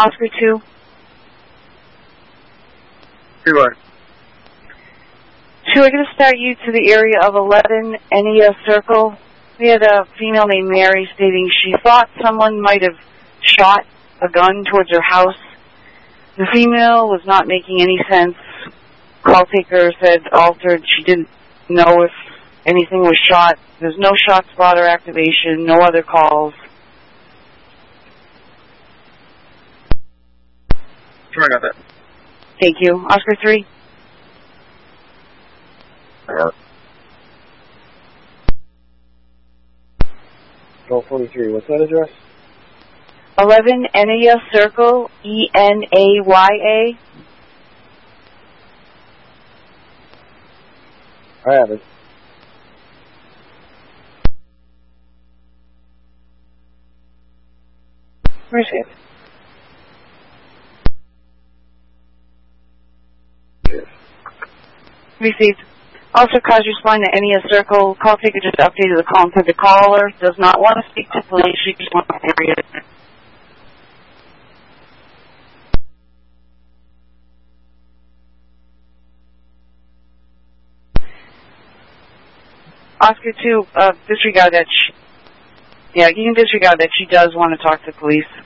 Oscar 2. Do what? 2, we're going to start you to the area of 11 NES Circle. We had a female named Mary stating she thought someone might have shot a gun towards her house. The female was not making any sense. Call taker said altered. She didn't know if anything was shot. There's no shot spotter activation, no other calls. Sure, I got that. Thank you. Oscar 3. I got it. Call 43. What's that address? 11 Enaya Circle, ENAYA. I have it. Received. Received. Also, cause respond to Enaya Circle. Call taker just updated the call and said the caller does not want to speak to police. She just wants to area. Oscar 2, disregard that. You can disregard that she does want to talk to police.